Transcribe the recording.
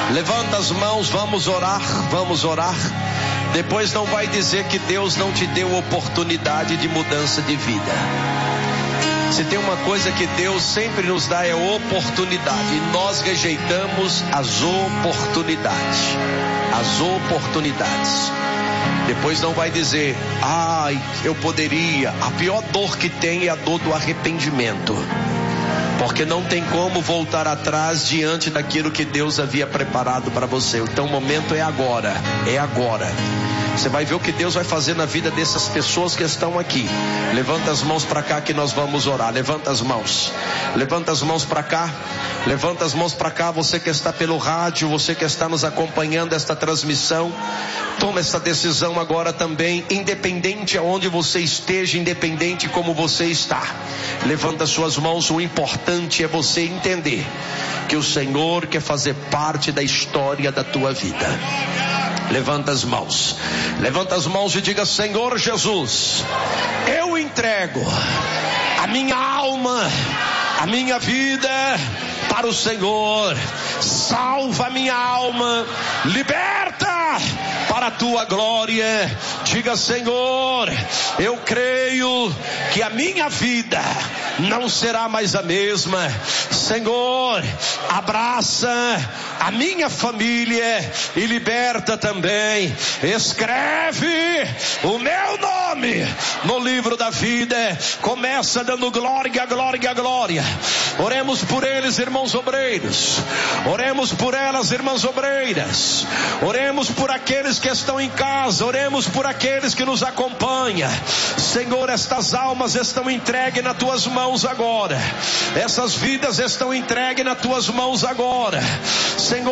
Levanta as mãos, vamos orar, vamos orar. Depois não vai dizer que Deus não te deu oportunidade de mudança de vida. Se tem uma coisa que Deus sempre nos dá é oportunidade, e nós rejeitamos as oportunidades. As oportunidades. Depois não vai dizer, ai, eu poderia. A pior dor que tem é a dor do arrependimento, porque não tem como voltar atrás diante daquilo que Deus havia preparado para você. Então o momento é agora, é agora. Você vai ver o que Deus vai fazer na vida dessas pessoas que estão aqui. Levanta as mãos para cá que nós vamos orar. Levanta as mãos. Levanta as mãos para cá. Levanta as mãos para cá. Você que está pelo rádio, você que está nos acompanhando esta transmissão, toma essa decisão agora também, independente aonde você esteja, independente como você está. Levanta suas mãos. O importante é você entender que o Senhor quer fazer parte da história da tua vida. Levanta as mãos. Levanta as mãos e diga: Senhor Jesus, eu entrego a minha alma, a minha vida para o Senhor. Salva a minha alma, liberta para a tua glória. Diga: Senhor, eu creio que a minha vida não será mais a mesma. Senhor, abraça a minha família e liberta também. Escreve o meu nome no livro da vida. Começa dando glória, glória, glória. Oremos por eles, irmãos obreiros. Oremos por elas, irmãs obreiras. Oremos por aqueles que estão em casa. Oremos por aqueles que nos acompanham. Senhor, estas almas estão entregues nas tuas mãos agora. Essas vidas estão entregues nas tuas mãos agora. Senhor,